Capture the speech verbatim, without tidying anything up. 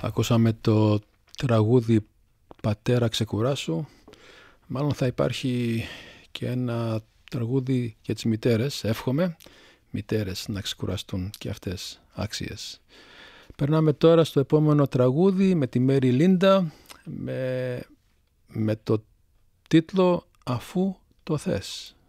Ακούσαμε το τραγούδι «Πατέρα ξεκουράσου». Μάλλον θα υπάρχει και ένα τραγούδι για τις μητέρες. Εύχομαι μητέρες να ξεκουραστούν και αυτές άξιες. Περνάμε τώρα στο επόμενο τραγούδι με τη Μέρι Λίντα με, με το τίτλο «Αφού το θες».